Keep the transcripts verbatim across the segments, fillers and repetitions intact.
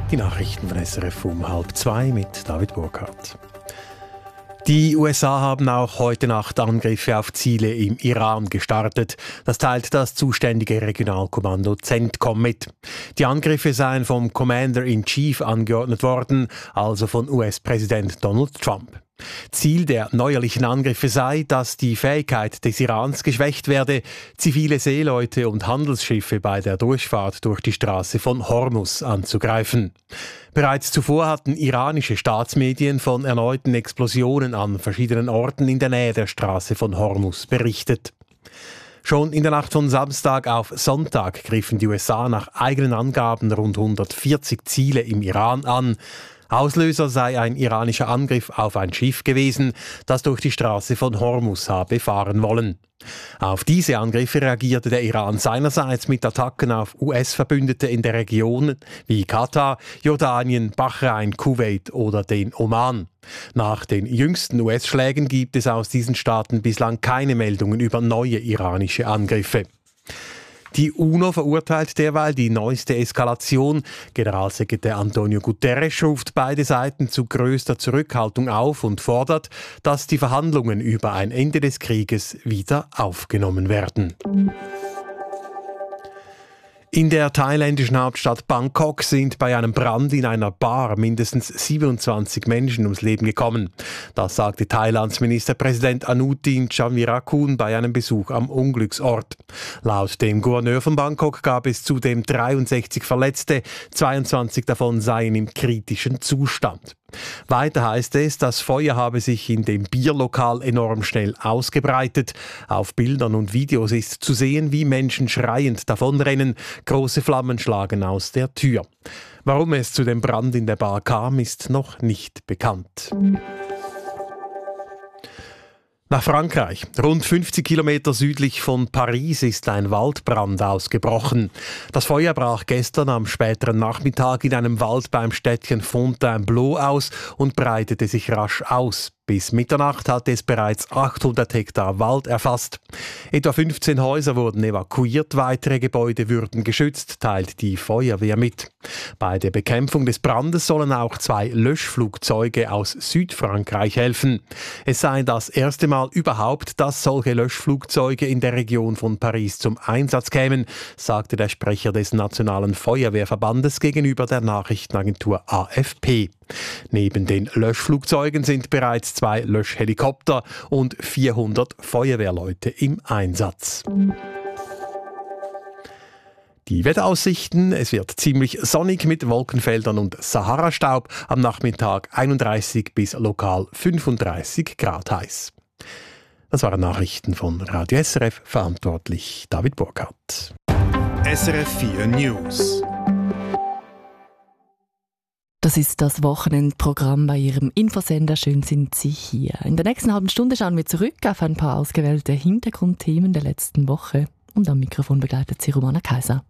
Die Nachrichten von S R F um halb zwei mit David Burkhardt. Die U S A haben auch heute Nacht Angriffe auf Ziele im Iran gestartet. Das teilt das zuständige Regionalkommando CENTCOM mit. Die Angriffe seien vom Commander-in-Chief angeordnet worden, also von U S-Präsident Donald Trump. Ziel der neuerlichen Angriffe sei, dass die Fähigkeit des Irans geschwächt werde, zivile Seeleute und Handelsschiffe bei der Durchfahrt durch die Straße von Hormuz anzugreifen. Bereits zuvor hatten iranische Staatsmedien von erneuten Explosionen an verschiedenen Orten in der Nähe der Straße von Hormuz berichtet. Schon in der Nacht von Samstag auf Sonntag griffen die U S A nach eigenen Angaben rund hundertvierzig Ziele im Iran an. Auslöser sei ein iranischer Angriff auf ein Schiff gewesen, das durch die Straße von Hormuz habe fahren wollen. Auf diese Angriffe reagierte der Iran seinerseits mit Attacken auf U S-Verbündete in der Region wie Katar, Jordanien, Bahrain, Kuwait oder den Oman. Nach den jüngsten U S-Schlägen gibt es aus diesen Staaten bislang keine Meldungen über neue iranische Angriffe. Die UNO verurteilt derweil die neueste Eskalation. Generalsekretär Antonio Guterres ruft beide Seiten zu größter Zurückhaltung auf und fordert, dass die Verhandlungen über ein Ende des Krieges wieder aufgenommen werden. In der thailändischen Hauptstadt Bangkok sind bei einem Brand in einer Bar mindestens siebenundzwanzig Menschen ums Leben gekommen. Das sagte Thailands Ministerpräsident Anutin Chanvirakul bei einem Besuch am Unglücksort. Laut dem Gouverneur von Bangkok gab es zudem dreiundsechzig Verletzte, zweiundzwanzig davon seien im kritischen Zustand. Weiter heißt es, das Feuer habe sich in dem Bierlokal enorm schnell ausgebreitet. Auf Bildern und Videos ist zu sehen, wie Menschen schreiend davonrennen. Große Flammen schlagen aus der Tür. Warum es zu dem Brand in der Bar kam, ist noch nicht bekannt. Nach Frankreich. Rund fünfzig Kilometer südlich von Paris ist ein Waldbrand ausgebrochen. Das Feuer brach gestern am späteren Nachmittag in einem Wald beim Städtchen Fontainebleau aus und breitete sich rasch aus. Bis Mitternacht hatte es bereits achthundert Hektar Wald erfasst. Etwa fünfzehn Häuser wurden evakuiert, weitere Gebäude würden geschützt, teilt die Feuerwehr mit. Bei der Bekämpfung des Brandes sollen auch zwei Löschflugzeuge aus Südfrankreich helfen. Es sei das erste Mal überhaupt, dass solche Löschflugzeuge in der Region von Paris zum Einsatz kämen, sagte der Sprecher des Nationalen Feuerwehrverbandes gegenüber der Nachrichtenagentur A F P. Neben den Löschflugzeugen sind bereits zwei Löschhelikopter und vierhundert Feuerwehrleute im Einsatz. Die Wetteraussichten: Es wird ziemlich sonnig mit Wolkenfeldern und Saharastaub. Am Nachmittag einunddreißig bis lokal fünfunddreißig Grad heiß. Das waren Nachrichten von Radio S R F, verantwortlich David Burkhardt. S R F vier News. Das ist das Wochenendprogramm bei Ihrem Infosender. Schön sind Sie hier. In der nächsten halben Stunde schauen wir zurück auf ein paar ausgewählte Hintergrundthemen der letzten Woche. Und am Mikrofon begleitet Sie Romana Kaiser.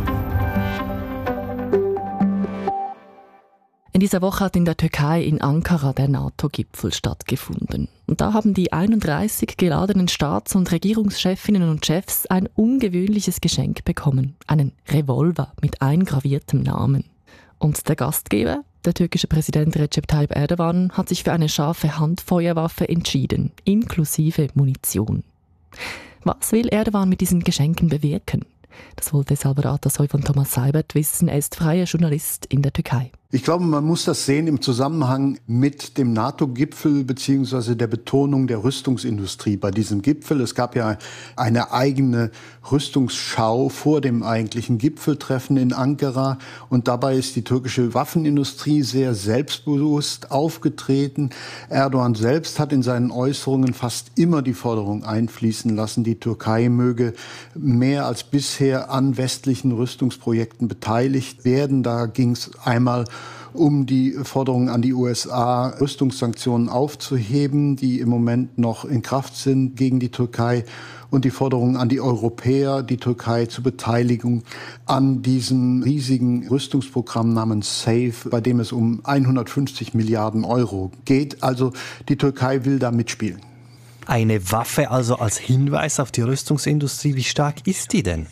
In dieser Woche hat in der Türkei in Ankara der NATO-Gipfel stattgefunden. Und da haben die einunddreißig geladenen Staats- und Regierungschefinnen und Chefs ein ungewöhnliches Geschenk bekommen. Einen Revolver mit eingraviertem Namen. Und der Gastgeber, der türkische Präsident Recep Tayyip Erdogan, hat sich für eine scharfe Handfeuerwaffe entschieden, inklusive Munition. Was will Erdogan mit diesen Geschenken bewirken? Das wollte Salvador Atasoy von Thomas Seibert wissen. Er ist freier Journalist in der Türkei. Ich glaube, man muss das sehen im Zusammenhang mit dem NATO-Gipfel bzw. der Betonung der Rüstungsindustrie bei diesem Gipfel. Es gab ja eine eigene Rüstungsschau vor dem eigentlichen Gipfeltreffen in Ankara. Und dabei ist die türkische Waffenindustrie sehr selbstbewusst aufgetreten. Erdogan selbst hat in seinen Äußerungen fast immer die Forderung einfließen lassen, die Türkei möge mehr als bisher an westlichen Rüstungsprojekten beteiligt werden. Da ging es einmal um die Forderung an die U S A, Rüstungssanktionen aufzuheben, die im Moment noch in Kraft sind gegen die Türkei, und die Forderung an die Europäer, die Türkei zur Beteiligung an diesem riesigen Rüstungsprogramm namens SAFE, bei dem es um hundertfünfzig Milliarden Euro geht. Also die Türkei will da mitspielen. Eine Waffe also als Hinweis auf die Rüstungsindustrie. Wie stark ist die denn?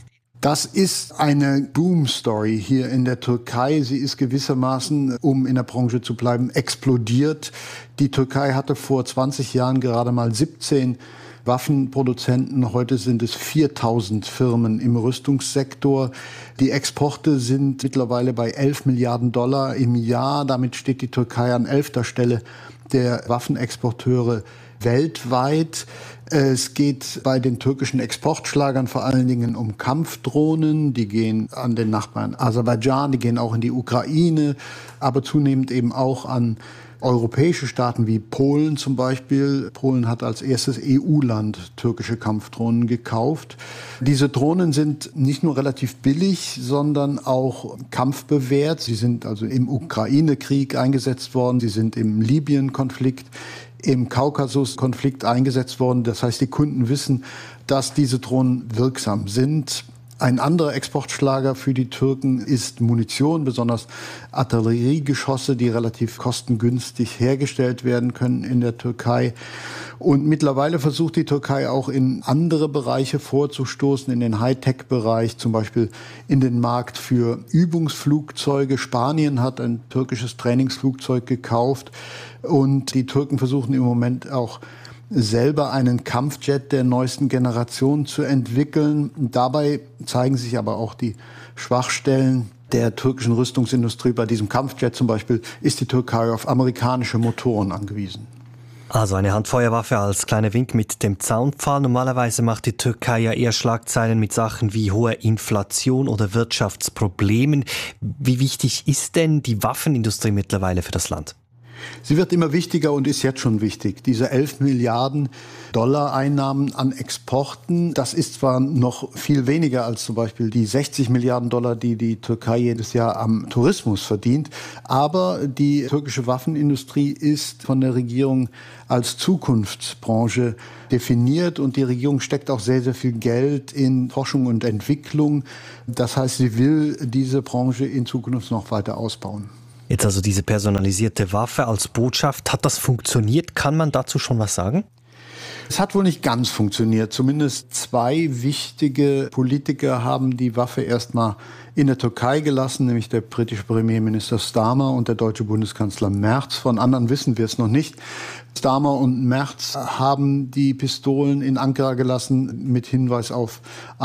Das ist eine Boom-Story hier in der Türkei. Sie ist gewissermaßen, um in der Branche zu bleiben, explodiert. Die Türkei hatte vor zwanzig Jahren gerade mal siebzehn Waffenproduzenten. Heute sind es viertausend Firmen im Rüstungssektor. Die Exporte sind mittlerweile bei elf Milliarden Dollar im Jahr. Damit steht die Türkei an elfter Stelle der Waffenexporteure weltweit. Es geht bei den türkischen Exportschlagern vor allen Dingen um Kampfdrohnen. Die gehen an den Nachbarn Aserbaidschan, die gehen auch in die Ukraine, aber zunehmend eben auch an europäische Staaten wie Polen zum Beispiel. Polen hat als erstes E U-Land türkische Kampfdrohnen gekauft. Diese Drohnen sind nicht nur relativ billig, sondern auch kampfbewehrt. Sie sind also im Ukraine-Krieg eingesetzt worden, sie sind im Libyen-Konflikt, im Kaukasus-Konflikt eingesetzt worden. Das heißt, die Kunden wissen, dass diese Drohnen wirksam sind. Ein anderer Exportschlager für die Türken ist Munition, besonders Artilleriegeschosse, die relativ kostengünstig hergestellt werden können in der Türkei. Und mittlerweile versucht die Türkei auch in andere Bereiche vorzustoßen, in den Hightech-Bereich, zum Beispiel in den Markt für Übungsflugzeuge. Spanien hat ein türkisches Trainingsflugzeug gekauft und die Türken versuchen im Moment auch selber einen Kampfjet der neuesten Generation zu entwickeln. Dabei zeigen sich aber auch die Schwachstellen der türkischen Rüstungsindustrie. Bei diesem Kampfjet zum Beispiel ist die Türkei auf amerikanische Motoren angewiesen. Also eine Handfeuerwaffe als kleiner Wink mit dem Zaunpfahl. Normalerweise macht die Türkei ja eher Schlagzeilen mit Sachen wie hoher Inflation oder Wirtschaftsproblemen. Wie wichtig ist denn die Waffenindustrie mittlerweile für das Land? Sie wird immer wichtiger und ist jetzt schon wichtig. Diese elf Milliarden Dollar Einnahmen an Exporten, das ist zwar noch viel weniger als zum Beispiel die sechzig Milliarden Dollar, die die Türkei jedes Jahr am Tourismus verdient, aber die türkische Waffenindustrie ist von der Regierung als Zukunftsbranche definiert und die Regierung steckt auch sehr, sehr viel Geld in Forschung und Entwicklung. Das heißt, sie will diese Branche in Zukunft noch weiter ausbauen. Jetzt also diese personalisierte Waffe als Botschaft, hat das funktioniert? Kann man dazu schon was sagen? Es hat wohl nicht ganz funktioniert. Zumindest zwei wichtige Politiker haben die Waffe erstmal in der Türkei gelassen, nämlich der britische Premierminister Starmer und der deutsche Bundeskanzler Merz. Von anderen wissen wir es noch nicht. Starmer und Merz haben die Pistolen in Ankara gelassen mit Hinweis auf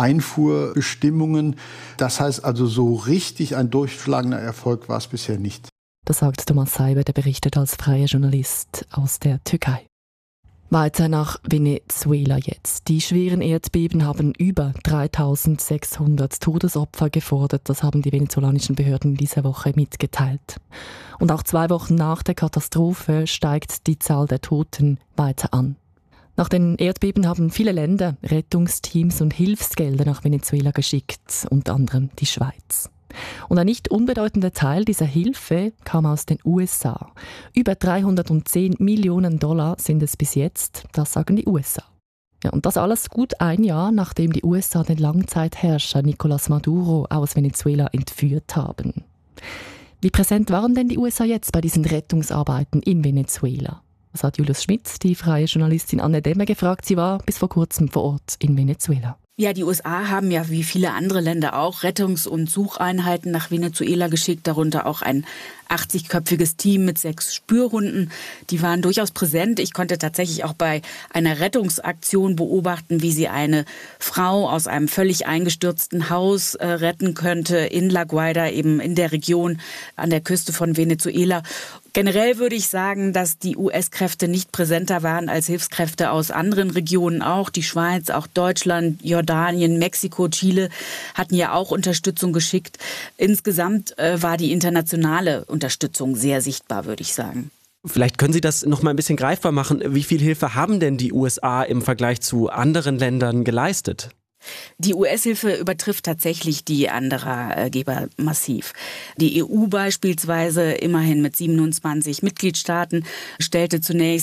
Einfuhrbestimmungen. Das heißt also, so richtig ein durchschlagender Erfolg war es bisher nicht. Das sagt Thomas Seiber, der berichtet als freier Journalist aus der Türkei. Weiter nach Venezuela jetzt. Die schweren Erdbeben haben über dreitausendsechshundert Todesopfer gefordert. Das haben die venezolanischen Behörden diese Woche mitgeteilt. Und auch zwei Wochen nach der Katastrophe steigt die Zahl der Toten weiter an. Nach den Erdbeben haben viele Länder Rettungsteams und Hilfsgelder nach Venezuela geschickt, unter anderem die Schweiz. Und ein nicht unbedeutender Teil dieser Hilfe kam aus den U S A. Über dreihundertzehn Millionen Dollar sind es bis jetzt, das sagen die U S A. Ja, und das alles gut ein Jahr, nachdem die U S A den Langzeitherrscher Nicolás Maduro aus Venezuela entführt haben. Wie präsent waren denn die U S A jetzt bei diesen Rettungsarbeiten in Venezuela? Das hat Julius Schmitz, die freie Journalistin Anne Demmer, gefragt. Sie war bis vor kurzem vor Ort in Venezuela. Ja, die U S A haben ja wie viele andere Länder auch Rettungs- und Sucheinheiten nach Venezuela geschickt, darunter auch ein achtzigköpfiges Team mit sechs Spürhunden. Die waren durchaus präsent. Ich konnte tatsächlich auch bei einer Rettungsaktion beobachten, wie sie eine Frau aus einem völlig eingestürzten Haus äh, retten könnte in La Guaira, eben in der Region an der Küste von Venezuela. Generell würde ich sagen, dass die U S-Kräfte nicht präsenter waren als Hilfskräfte aus anderen Regionen auch. Die Schweiz, auch Deutschland, Jordanien, Mexiko, Chile hatten ja auch Unterstützung geschickt. Insgesamt äh, war die internationale Unterstützung sehr sichtbar, würde ich sagen. Vielleicht können Sie das noch mal ein bisschen greifbar machen. Wie viel Hilfe haben denn die U S A im Vergleich zu anderen Ländern geleistet? Die U S-Hilfe übertrifft tatsächlich die anderer äh, Geber massiv. Die E U beispielsweise, immerhin mit siebenundzwanzig Mitgliedstaaten, stellte zunächst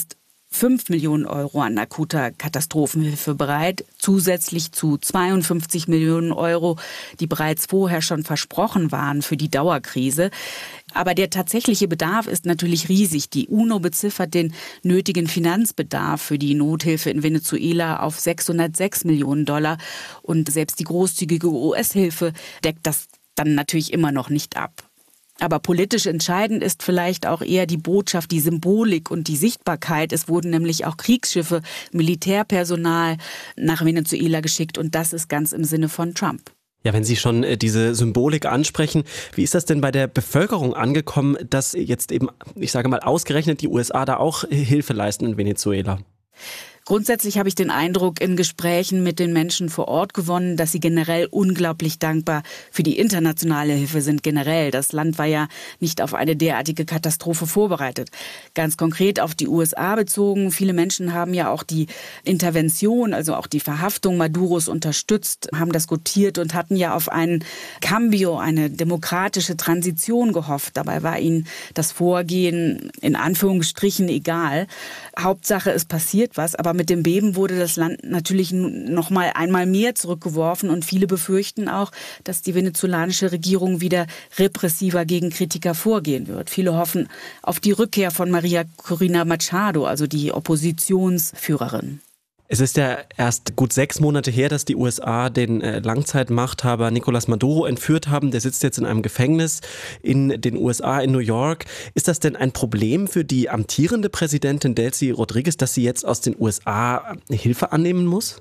fünf Millionen Euro an akuter Katastrophenhilfe bereit, zusätzlich zu zweiundfünfzig Millionen Euro, die bereits vorher schon versprochen waren für die Dauerkrise. Aber der tatsächliche Bedarf ist natürlich riesig. Die UNO beziffert den nötigen Finanzbedarf für die Nothilfe in Venezuela auf sechshundertsechs Millionen Dollar. Und selbst die großzügige U S-Hilfe deckt das dann natürlich immer noch nicht ab. Aber politisch entscheidend ist vielleicht auch eher die Botschaft, die Symbolik und die Sichtbarkeit. Es wurden nämlich auch Kriegsschiffe, Militärpersonal nach Venezuela geschickt und das ist ganz im Sinne von Trump. Ja, wenn Sie schon diese Symbolik ansprechen, wie ist das denn bei der Bevölkerung angekommen, dass jetzt eben, ich sage mal, ausgerechnet die U S A da auch Hilfe leisten in Venezuela? Grundsätzlich habe ich den Eindruck in Gesprächen mit den Menschen vor Ort gewonnen, dass sie generell unglaublich dankbar für die internationale Hilfe sind. Generell, das Land war ja nicht auf eine derartige Katastrophe vorbereitet. Ganz konkret auf die U S A bezogen. Viele Menschen haben ja auch die Intervention, also auch die Verhaftung Maduros unterstützt, haben das gutiert und hatten ja auf einen Cambio, eine demokratische Transition gehofft. Dabei war ihnen das Vorgehen in Anführungsstrichen egal. Hauptsache, es passiert was, aber mit dem Beben wurde das Land natürlich noch mal einmal mehr zurückgeworfen und viele befürchten auch, dass die venezolanische Regierung wieder repressiver gegen Kritiker vorgehen wird. Viele hoffen auf die Rückkehr von Maria Corina Machado, also die Oppositionsführerin. Es ist ja erst gut sechs Monate her, dass die U S A den Langzeitmachthaber Nicolás Maduro entführt haben. Der sitzt jetzt in einem Gefängnis in den U S A in New York. Ist das denn ein Problem für die amtierende Präsidentin Delcy Rodríguez, dass sie jetzt aus den U S A Hilfe annehmen muss?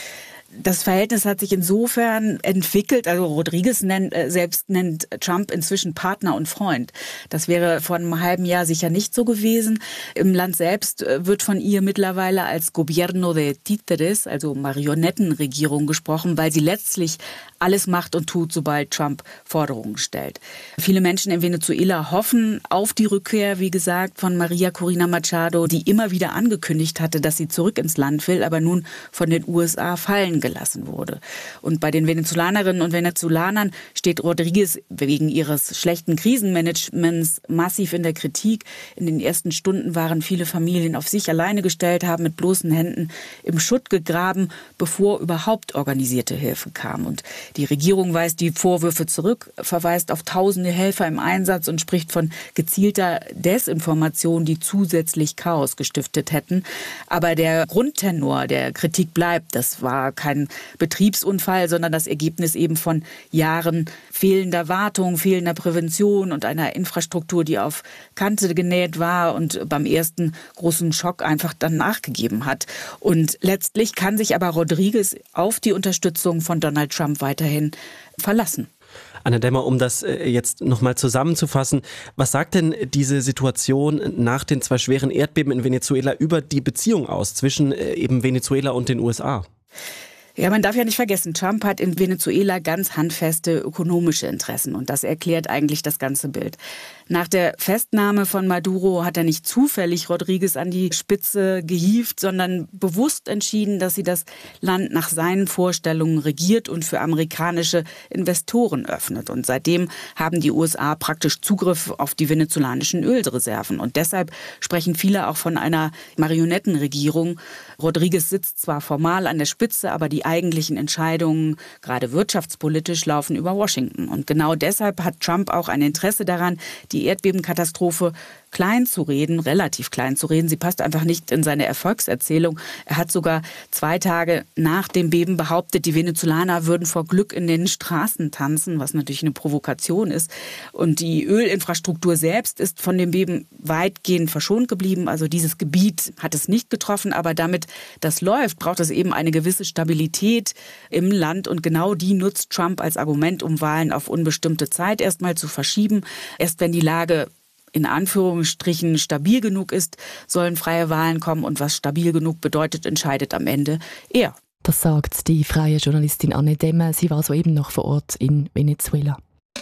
Das Verhältnis hat sich insofern entwickelt, also Rodríguez nennt, äh, selbst nennt Trump inzwischen Partner und Freund. Das wäre vor einem halben Jahr sicher nicht so gewesen. Im Land selbst äh, wird von ihr mittlerweile als Gobierno de Títeres, also Marionettenregierung gesprochen, weil sie letztlich alles macht und tut, sobald Trump Forderungen stellt. Viele Menschen in Venezuela hoffen auf die Rückkehr, wie gesagt, von Maria Corina Machado, die immer wieder angekündigt hatte, dass sie zurück ins Land will, aber nun von den U S A fallen gelassen wurde. Und bei den Venezolanerinnen und Venezolanern steht Rodríguez wegen ihres schlechten Krisenmanagements massiv in der Kritik. In den ersten Stunden waren viele Familien auf sich alleine gestellt, haben mit bloßen Händen im Schutt gegraben, bevor überhaupt organisierte Hilfe kam. Und die Regierung weist die Vorwürfe zurück, verweist auf tausende Helfer im Einsatz und spricht von gezielter Desinformation, die zusätzlich Chaos gestiftet hätten. Aber der Grundtenor der Kritik bleibt, das war kein Betriebsunfall, sondern das Ergebnis eben von Jahren fehlender Wartung, fehlender Prävention und einer Infrastruktur, die auf Kante genäht war und beim ersten großen Schock einfach dann nachgegeben hat. Und letztlich kann sich aber Rodríguez auf die Unterstützung von Donald Trump weiterhin verlassen. Anna Dämmer, um das jetzt nochmal zusammenzufassen, was sagt denn diese Situation nach den zwei schweren Erdbeben in Venezuela über die Beziehung aus zwischen eben Venezuela und den U S A? Ja, man darf ja nicht vergessen, Trump hat in Venezuela ganz handfeste ökonomische Interessen und das erklärt eigentlich das ganze Bild. Nach der Festnahme von Maduro hat er nicht zufällig Rodríguez an die Spitze gehievt, sondern bewusst entschieden, dass sie das Land nach seinen Vorstellungen regiert und für amerikanische Investoren öffnet. Und seitdem haben die U S A praktisch Zugriff auf die venezolanischen Ölreserven. Und deshalb sprechen viele auch von einer Marionettenregierung. Rodríguez sitzt zwar formal an der Spitze, aber die eigentlichen Entscheidungen, gerade wirtschaftspolitisch, laufen über Washington. Und genau deshalb hat Trump auch ein Interesse daran, die Erdbebenkatastrophe klein zu reden, relativ klein zu reden. Sie passt einfach nicht in seine Erfolgserzählung. Er hat sogar zwei Tage nach dem Beben behauptet, die Venezolaner würden vor Glück in den Straßen tanzen, was natürlich eine Provokation ist. Und die Ölinfrastruktur selbst ist von dem Beben weitgehend verschont geblieben. Also dieses Gebiet hat es nicht getroffen, aber damit das läuft, braucht es eben eine gewisse Stabilität im Land. Und genau die nutzt Trump als Argument, um Wahlen auf unbestimmte Zeit erstmal zu verschieben. Erst wenn die Lage in Anführungsstrichen stabil genug ist, sollen freie Wahlen kommen. Und was stabil genug bedeutet, entscheidet am Ende er. Das sagt die freie Journalistin Anne Dämmer. Sie war soeben noch vor Ort in Venezuela.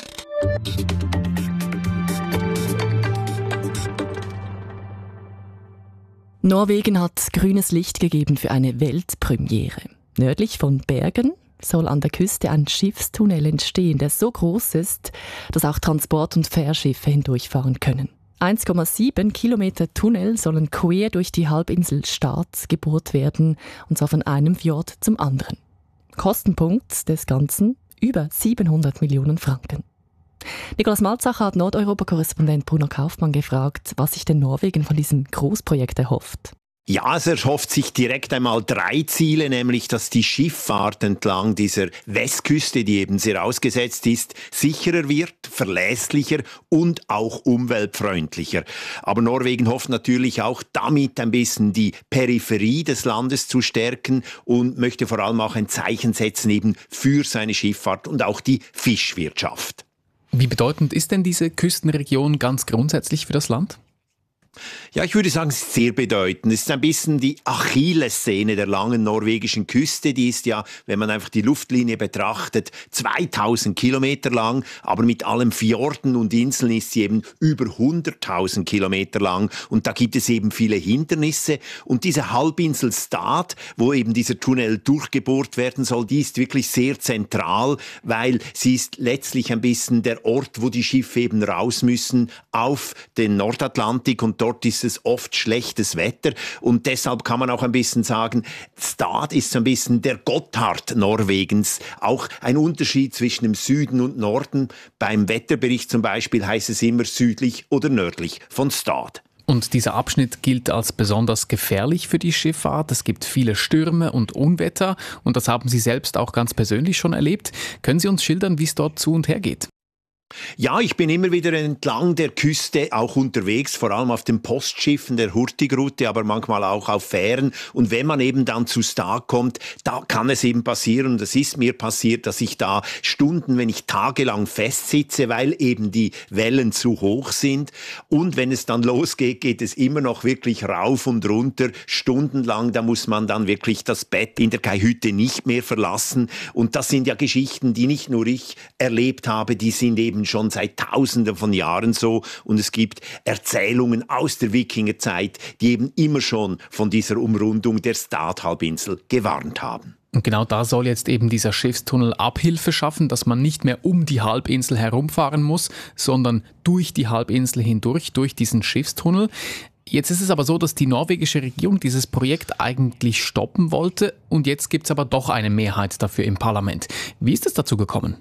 Norwegen hat grünes Licht gegeben für eine Weltpremiere. Nördlich von Bergen soll an der Küste ein Schiffstunnel entstehen, der so groß ist, dass auch Transport- und Fährschiffe hindurchfahren können. eins Komma sieben Kilometer Tunnel sollen quer durch die Halbinsel Stad gebohrt werden, und zwar von einem Fjord zum anderen. Kostenpunkt des Ganzen über siebenhundert Millionen Franken. Nikolaus Malzacher hat Nordeuropa-Korrespondent Bruno Kaufmann gefragt, was sich denn Norwegen von diesem Großprojekt erhofft. Ja, es erhofft sich direkt einmal drei Ziele, nämlich, dass die Schifffahrt entlang dieser Westküste, die eben sehr ausgesetzt ist, sicherer wird, verlässlicher und auch umweltfreundlicher. Aber Norwegen hofft natürlich auch damit ein bisschen die Peripherie des Landes zu stärken und möchte vor allem auch ein Zeichen setzen eben für seine Schifffahrt und auch die Fischwirtschaft. Wie bedeutend ist denn diese Küstenregion ganz grundsätzlich für das Land? Ja, ich würde sagen, es ist sehr bedeutend. Es ist ein bisschen die Achillessehne der langen norwegischen Küste. Die ist ja, wenn man einfach die Luftlinie betrachtet, zweitausend Kilometer lang. Aber mit allen Fjorden und Inseln ist sie eben über hunderttausend Kilometer lang. Und da gibt es eben viele Hindernisse. Und diese Halbinsel Stad, wo eben dieser Tunnel durchgebohrt werden soll, die ist wirklich sehr zentral, weil sie ist letztlich ein bisschen der Ort, wo die Schiffe eben raus müssen auf den Nordatlantik. Und dort ist es oft schlechtes Wetter und deshalb kann man auch ein bisschen sagen, Stad ist so ein bisschen der Gotthard Norwegens. Auch ein Unterschied zwischen dem Süden und Norden. Beim Wetterbericht zum Beispiel heißt es immer südlich oder nördlich von Stad. Und dieser Abschnitt gilt als besonders gefährlich für die Schifffahrt. Es gibt viele Stürme und Unwetter und das haben Sie selbst auch ganz persönlich schon erlebt. Können Sie uns schildern, wie es dort zu und her geht? Ja, ich bin immer wieder entlang der Küste auch unterwegs, vor allem auf den Postschiffen der Hurtigrute, aber manchmal auch auf Fähren. Und wenn man eben dann zu Stad kommt, da kann es eben passieren, und es ist mir passiert, dass ich da Stunden, wenn nicht tagelang festsitze, weil eben die Wellen zu hoch sind. Und wenn es dann losgeht, geht es immer noch wirklich rauf und runter, stundenlang. Da muss man dann wirklich das Bett in der Kajüte nicht mehr verlassen. Und das sind ja Geschichten, die nicht nur ich erlebt habe, die sind eben schon seit Tausenden von Jahren so, und es gibt Erzählungen aus der Wikingerzeit, die eben immer schon von dieser Umrundung der Stad-Halbinsel gewarnt haben. Und genau da soll jetzt eben dieser Schiffstunnel Abhilfe schaffen, dass man nicht mehr um die Halbinsel herumfahren muss, sondern durch die Halbinsel hindurch, durch diesen Schiffstunnel. Jetzt ist es aber so, dass die norwegische Regierung dieses Projekt eigentlich stoppen wollte, und jetzt gibt es aber doch eine Mehrheit dafür im Parlament. Wie ist es dazu gekommen?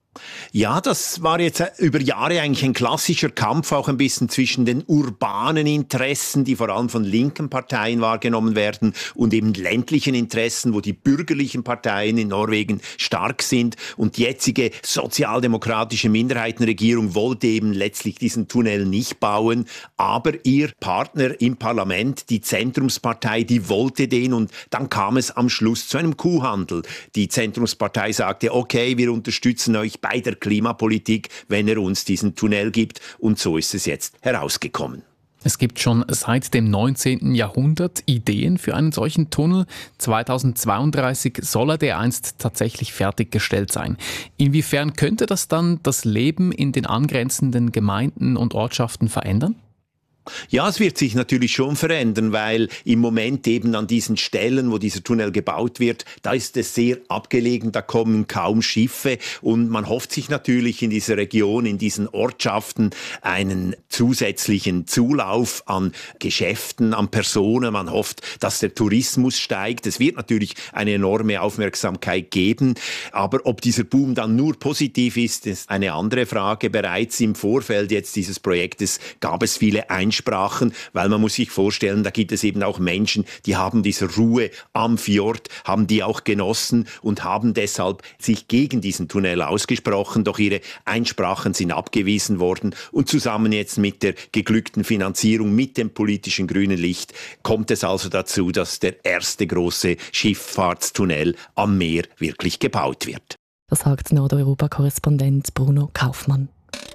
Ja, das war jetzt über Jahre eigentlich ein klassischer Kampf, auch ein bisschen zwischen den urbanen Interessen, die vor allem von linken Parteien wahrgenommen werden, und eben ländlichen Interessen, wo die bürgerlichen Parteien in Norwegen stark sind. Und die jetzige sozialdemokratische Minderheitenregierung wollte eben letztlich diesen Tunnel nicht bauen. Aber ihr Partner im Parlament, die Zentrumspartei, die wollte den, und dann kam es am Schluss zu einem Kuhhandel. Die Zentrumspartei sagte, okay, wir unterstützen euch bei der Klimapolitik, wenn er uns diesen Tunnel gibt, und so ist es jetzt herausgekommen. Es gibt schon seit dem neunzehnten Jahrhundert Ideen für einen solchen Tunnel. zweitausendzweiunddreißig soll er dereinst tatsächlich fertiggestellt sein. Inwiefern könnte das dann das Leben in den angrenzenden Gemeinden und Ortschaften verändern? Ja, es wird sich natürlich schon verändern, weil im Moment eben an diesen Stellen, wo dieser Tunnel gebaut wird, da ist es sehr abgelegen, da kommen kaum Schiffe, und man hofft sich natürlich in dieser Region, in diesen Ortschaften einen zusätzlichen Zulauf an Geschäften, an Personen. Man hofft, dass der Tourismus steigt. Es wird natürlich eine enorme Aufmerksamkeit geben, aber ob dieser Boom dann nur positiv ist, ist eine andere Frage. Bereits im Vorfeld jetzt dieses Projektes gab es viele Einsprachen, weil man muss sich vorstellen, da gibt es eben auch Menschen, die haben diese Ruhe am Fjord, haben die auch genossen und haben deshalb sich gegen diesen Tunnel ausgesprochen, doch ihre Einsprachen sind abgewiesen worden, und zusammen jetzt mit der geglückten Finanzierung, mit dem politischen grünen Licht, kommt es also dazu, dass der erste große Schifffahrtstunnel am Meer wirklich gebaut wird. Das sagt Nordeuropa-Korrespondent Bruno Kaufmann.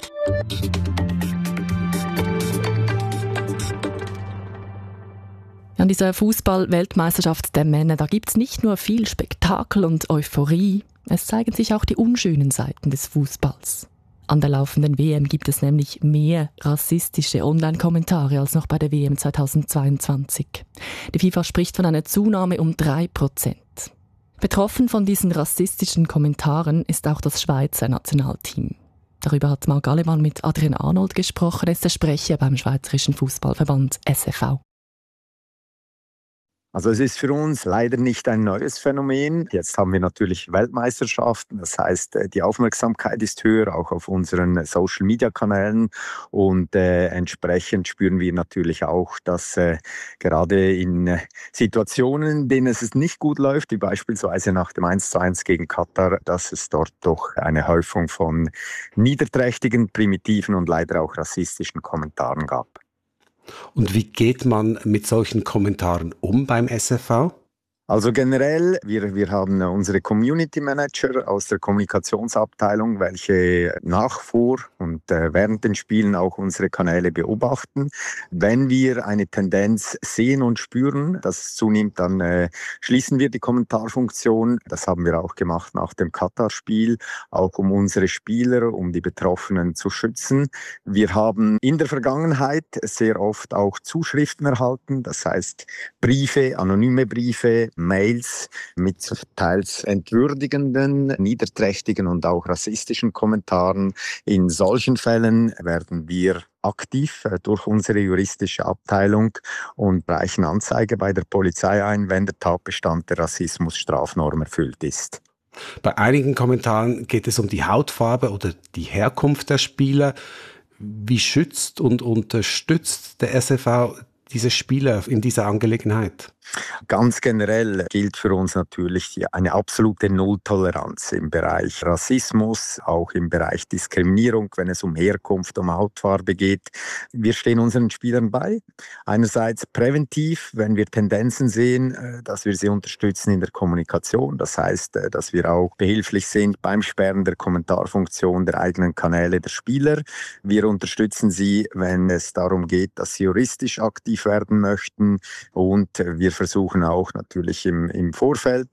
An dieser Fußball-Weltmeisterschaft der Männer, da gibt es nicht nur viel Spektakel und Euphorie, es zeigen sich auch die unschönen Seiten des Fußballs. An der laufenden W M gibt es nämlich mehr rassistische Online-Kommentare als noch bei der W M zweitausendzweiundzwanzig. Die FIFA spricht von einer Zunahme um drei Prozent. Betroffen von diesen rassistischen Kommentaren ist auch das Schweizer Nationalteam. Darüber hat Marc Gallemann mit Adrian Arnold gesprochen, er ist der Sprecher beim Schweizerischen Fußballverband S F V. Also es ist für uns leider nicht ein neues Phänomen. Jetzt haben wir natürlich Weltmeisterschaften, das heißt, die Aufmerksamkeit ist höher, auch auf unseren Social-Media-Kanälen und äh, entsprechend spüren wir natürlich auch, dass äh, gerade in äh, Situationen, in denen es nicht gut läuft, wie beispielsweise nach dem eins zu eins gegen Katar, dass es dort doch eine Häufung von niederträchtigen, primitiven und leider auch rassistischen Kommentaren gab. Und wie geht man mit solchen Kommentaren um beim S F V? Also generell, wir, wir haben unsere Community Manager aus der Kommunikationsabteilung, welche nach, vor und äh, während den Spielen auch unsere Kanäle beobachten. Wenn wir eine Tendenz sehen und spüren, dass es zunimmt, dann äh, schließen wir die Kommentarfunktion. Das haben wir auch gemacht nach dem Katar-Spiel, auch um unsere Spieler, um die Betroffenen zu schützen. Wir haben in der Vergangenheit sehr oft auch Zuschriften erhalten, das heißt Briefe, anonyme Briefe, Mails mit teils entwürdigenden, niederträchtigen und auch rassistischen Kommentaren. In solchen Fällen werden wir aktiv durch unsere juristische Abteilung und reichen Anzeige bei der Polizei ein, wenn der Tatbestand der Rassismusstrafnorm erfüllt ist. Bei einigen Kommentaren geht es um die Hautfarbe oder die Herkunft der Spieler. Wie schützt und unterstützt der S F V diese Spieler in dieser Angelegenheit? Ganz generell gilt für uns natürlich eine absolute Nulltoleranz im Bereich Rassismus, auch im Bereich Diskriminierung, wenn es um Herkunft, um Hautfarbe geht. Wir stehen unseren Spielern bei. Einerseits präventiv, wenn wir Tendenzen sehen, dass wir sie unterstützen in der Kommunikation. Das heißt, dass wir auch behilflich sind beim Sperren der Kommentarfunktion der eigenen Kanäle der Spieler. Wir unterstützen sie, wenn es darum geht, dass sie juristisch aktiv werden möchten, und wir versuchen auch natürlich im, im Vorfeld,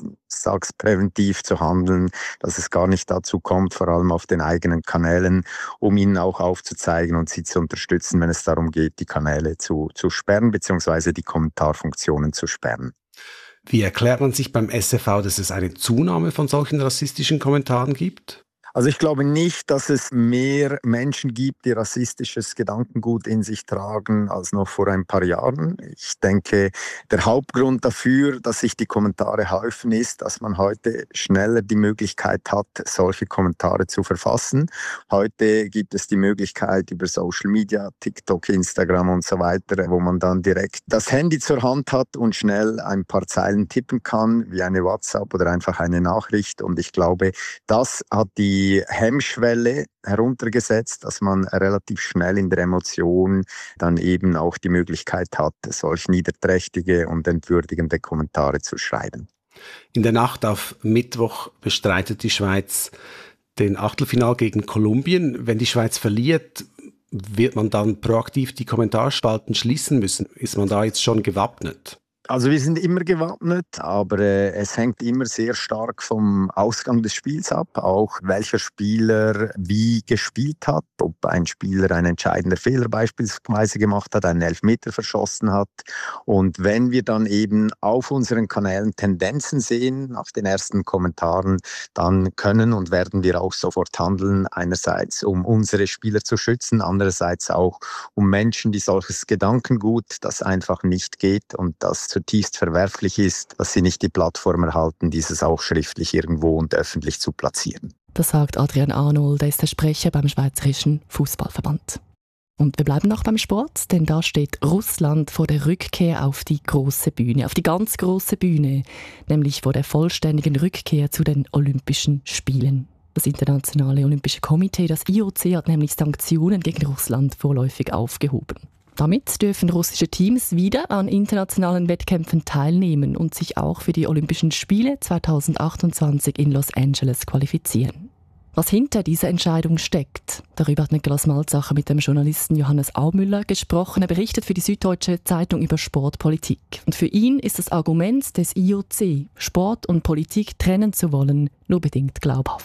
sag's präventiv zu handeln, dass es gar nicht dazu kommt, vor allem auf den eigenen Kanälen, um ihnen auch aufzuzeigen und sie zu unterstützen, wenn es darum geht, die Kanäle zu, zu sperren bzw. die Kommentarfunktionen zu sperren. Wie erklärt man sich beim S F V, dass es eine Zunahme von solchen rassistischen Kommentaren gibt? Also ich glaube nicht, dass es mehr Menschen gibt, die rassistisches Gedankengut in sich tragen, als noch vor ein paar Jahren. Ich denke, der Hauptgrund dafür, dass sich die Kommentare häufen, ist, dass man heute schneller die Möglichkeit hat, solche Kommentare zu verfassen. Heute gibt es die Möglichkeit über Social Media, TikTok, Instagram und so weiter, wo man dann direkt das Handy zur Hand hat und schnell ein paar Zeilen tippen kann, wie eine WhatsApp oder einfach eine Nachricht. Und ich glaube, das hat die die Hemmschwelle heruntergesetzt, dass man relativ schnell in der Emotion dann eben auch die Möglichkeit hat, solch niederträchtige und entwürdigende Kommentare zu schreiben. In der Nacht auf Mittwoch bestreitet die Schweiz den Achtelfinal gegen Kolumbien. Wenn die Schweiz verliert, wird man dann proaktiv die Kommentarspalten schließen müssen? Ist man da jetzt schon gewappnet? Also wir sind immer gewappnet, aber äh, es hängt immer sehr stark vom Ausgang des Spiels ab, auch welcher Spieler wie gespielt hat, ob ein Spieler einen entscheidenden Fehler beispielsweise gemacht hat, einen Elfmeter verschossen hat. Und wenn wir dann eben auf unseren Kanälen Tendenzen sehen, nach den ersten Kommentaren, dann können und werden wir auch sofort handeln, einerseits um unsere Spieler zu schützen, andererseits auch um Menschen, die solches Gedankengut, das einfach nicht geht und das zutiefst verwerflich ist, dass sie nicht die Plattform erhalten, dieses auch schriftlich irgendwo und öffentlich zu platzieren. Das sagt Adrian Arnold, der ist der Sprecher beim Schweizerischen Fußballverband. Und wir bleiben noch beim Sport, denn da steht Russland vor der Rückkehr auf die große Bühne, auf die ganz große Bühne, nämlich vor der vollständigen Rückkehr zu den Olympischen Spielen. Das Internationale Olympische Komitee, das I O C, hat nämlich Sanktionen gegen Russland vorläufig aufgehoben. Damit dürfen russische Teams wieder an internationalen Wettkämpfen teilnehmen und sich auch für die Olympischen Spiele zweitausendachtundzwanzig in Los Angeles qualifizieren. Was hinter dieser Entscheidung steckt, darüber hat Nikolaus Malzacher mit dem Journalisten Johannes Aumüller gesprochen. Er berichtet für die Süddeutsche Zeitung über Sportpolitik. Und für ihn ist das Argument des I O C, Sport und Politik trennen zu wollen, nur bedingt glaubhaft.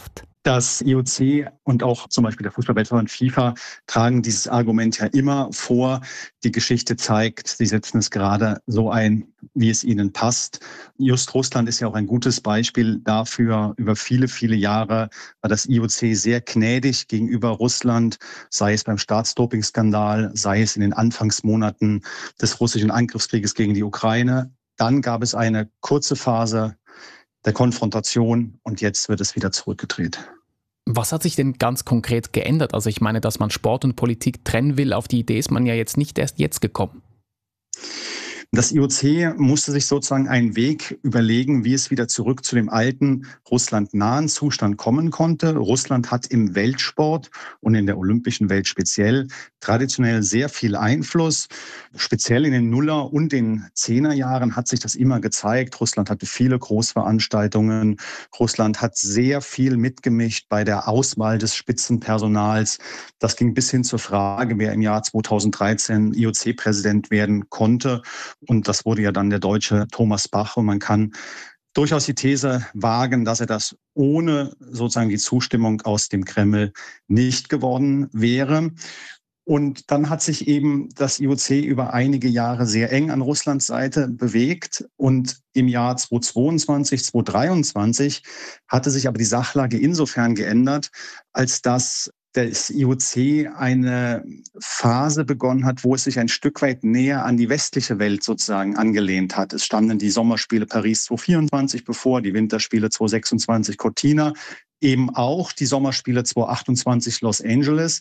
Das I O C und auch zum Beispiel der Fußball-Weltverband FIFA tragen dieses Argument ja immer vor. Die Geschichte zeigt, sie setzen es gerade so ein, wie es ihnen passt. Just Russland ist ja auch ein gutes Beispiel dafür. Über viele, viele Jahre war das I O C sehr gnädig gegenüber Russland, sei es beim Staatsdopingskandal, sei es in den Anfangsmonaten des russischen Angriffskrieges gegen die Ukraine. Dann gab es eine kurze Phase der Konfrontation und jetzt wird es wieder zurückgedreht. Was hat sich denn ganz konkret geändert? Also ich meine, dass man Sport und Politik trennen will, auf die Idee ist man ja jetzt nicht erst jetzt gekommen. Das I O C musste sich sozusagen einen Weg überlegen, wie es wieder zurück zu dem alten, russlandnahen Zustand kommen konnte. Russland hat im Weltsport und in der olympischen Welt speziell traditionell sehr viel Einfluss. Speziell in den Nuller- und den Zehnerjahren hat sich das immer gezeigt. Russland hatte viele Großveranstaltungen. Russland hat sehr viel mitgemischt bei der Auswahl des Spitzenpersonals. Das ging bis hin zur Frage, wer im Jahr zweitausenddreizehn I O C-Präsident werden konnte. Und das wurde ja dann der Deutsche Thomas Bach. Und man kann durchaus die These wagen, dass er das ohne sozusagen die Zustimmung aus dem Kreml nicht geworden wäre. Und dann hat sich eben das I O C über einige Jahre sehr eng an Russlands Seite bewegt. Und im Jahr zweitausendzweiundzwanzig, zweitausenddreiundzwanzig hatte sich aber die Sachlage insofern geändert, als dass das I O C eine Phase begonnen hat, wo es sich ein Stück weit näher an die westliche Welt sozusagen angelehnt hat. Es standen die Sommerspiele Paris zweitausendvierundzwanzig bevor, die Winterspiele zweitausendsechsundzwanzig Cortina, eben auch die Sommerspiele zweitausendachtundzwanzig Los Angeles.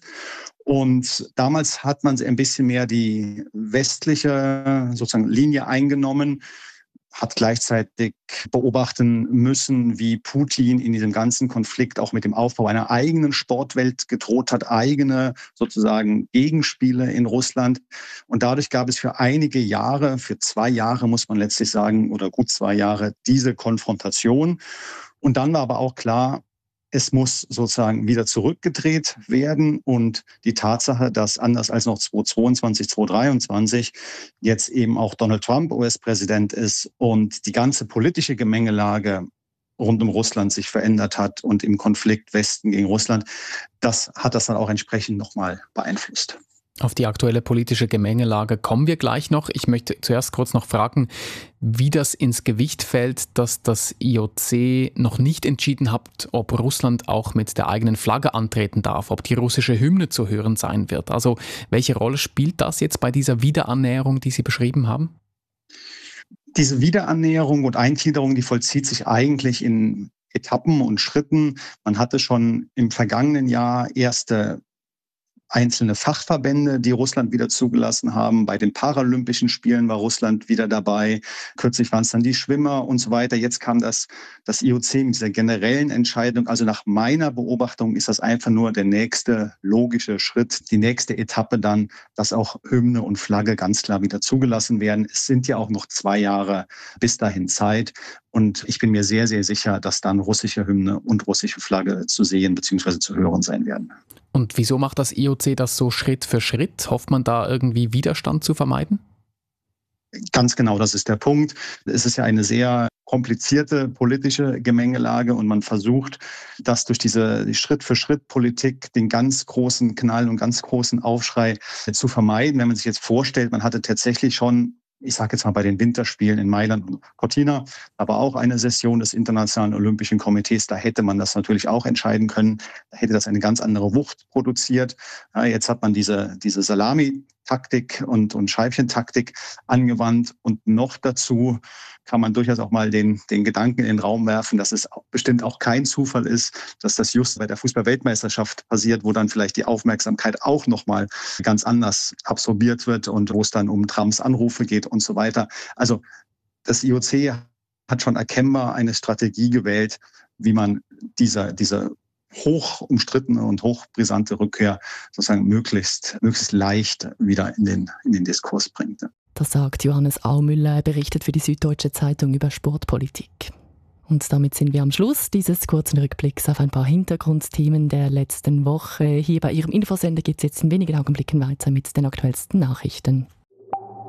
Und damals hat man ein bisschen mehr die westliche sozusagen Linie eingenommen, hat gleichzeitig beobachten müssen, wie Putin in diesem ganzen Konflikt auch mit dem Aufbau einer eigenen Sportwelt gedroht hat, eigene sozusagen Gegenspiele in Russland. Und dadurch gab es für einige Jahre, für zwei Jahre muss man letztlich sagen, oder gut zwei Jahre, diese Konfrontation. Und dann war aber auch klar, es muss sozusagen wieder zurückgedreht werden und die Tatsache, dass anders als noch zweitausendzweiundzwanzig, zweitausenddreiundzwanzig jetzt eben auch Donald Trump U S-Präsident ist und die ganze politische Gemengelage rund um Russland sich verändert hat und im Konflikt Westen gegen Russland, das hat das dann auch entsprechend nochmal beeinflusst. Auf die aktuelle politische Gemengelage kommen wir gleich noch. Ich möchte zuerst kurz noch fragen, wie das ins Gewicht fällt, dass das I O C noch nicht entschieden hat, ob Russland auch mit der eigenen Flagge antreten darf, ob die russische Hymne zu hören sein wird. Also welche Rolle spielt das jetzt bei dieser Wiederannäherung, die Sie beschrieben haben? Diese Wiederannäherung und Eingliederung, die vollzieht sich eigentlich in Etappen und Schritten. Man hatte schon im vergangenen Jahr erste einzelne Fachverbände, die Russland wieder zugelassen haben. Bei den Paralympischen Spielen war Russland wieder dabei. Kürzlich waren es dann die Schwimmer und so weiter. Jetzt kam das, das I O C mit dieser generellen Entscheidung. Also nach meiner Beobachtung ist das einfach nur der nächste logische Schritt, die nächste Etappe dann, dass auch Hymne und Flagge ganz klar wieder zugelassen werden. Es sind ja auch noch zwei Jahre bis dahin Zeit. Und ich bin mir sehr, sehr sicher, dass dann russische Hymne und russische Flagge zu sehen bzw. zu hören sein werden. Und wieso macht das I O C das so Schritt für Schritt? Hofft man da irgendwie Widerstand zu vermeiden? Ganz genau, das ist der Punkt. Es ist ja eine sehr komplizierte politische Gemengelage und man versucht, das durch diese Schritt-für-Schritt-Politik, den ganz großen Knall und ganz großen Aufschrei zu vermeiden. Wenn man sich jetzt vorstellt, man hatte tatsächlich schon, ich sage jetzt mal bei den Winterspielen in Mailand und Cortina, aber auch eine Session des Internationalen Olympischen Komitees, da hätte man das natürlich auch entscheiden können. Da hätte das eine ganz andere Wucht produziert. Ja, jetzt hat man diese, diese Salami-Taktik und, und Scheibchentaktik angewandt und noch dazu kann man durchaus auch mal den, den Gedanken in den Raum werfen, dass es bestimmt auch kein Zufall ist, dass das just bei der Fußball-Weltmeisterschaft passiert, wo dann vielleicht die Aufmerksamkeit auch nochmal ganz anders absorbiert wird und wo es dann um Trumps Anrufe geht und so weiter. Also das I O C hat schon erkennbar eine Strategie gewählt, wie man dieser, diese hoch umstrittene und hochbrisante Rückkehr sozusagen möglichst, möglichst leicht wieder in den, in den Diskurs bringt. Das sagt Johannes Aumüller, er berichtet für die Süddeutsche Zeitung über Sportpolitik. Und damit sind wir am Schluss dieses kurzen Rückblicks auf ein paar Hintergrundthemen der letzten Woche. Hier bei Ihrem Infosender geht es jetzt in wenigen Augenblicken weiter mit den aktuellsten Nachrichten.